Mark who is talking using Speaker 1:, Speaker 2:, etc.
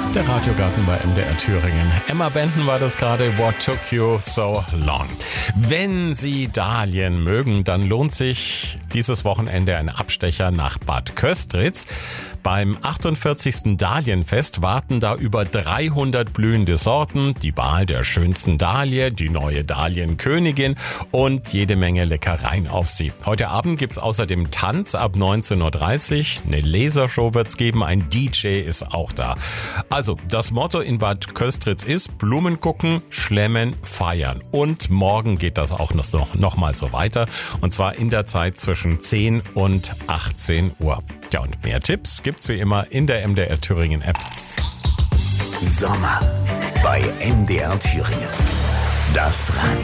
Speaker 1: Der Radiogarten bei MDR Thüringen. Emma Benton war das gerade. What took you so long? Wenn Sie Dahlien mögen, dann lohnt sich dieses Wochenende ein Abstecher nach Bad Köstritz. Beim 48. Dahlienfest warten da über 300 blühende Sorten, die Wahl der schönsten Dahlie, die neue Dahlienkönigin und jede Menge Leckereien auf Sie. Heute Abend gibt's außerdem Tanz ab 19.30 Uhr, eine Lasershow wird's geben, ein DJ ist auch da. Also, das Motto in Bad Köstritz ist Blumen gucken, schlemmen, feiern. Und morgen geht das auch noch mal so weiter. Und zwar in der Zeit zwischen 10 und 18 Uhr. Ja, und mehr Tipps gibt's wie immer in der MDR Thüringen App.
Speaker 2: Sommer bei MDR Thüringen. Das Radio.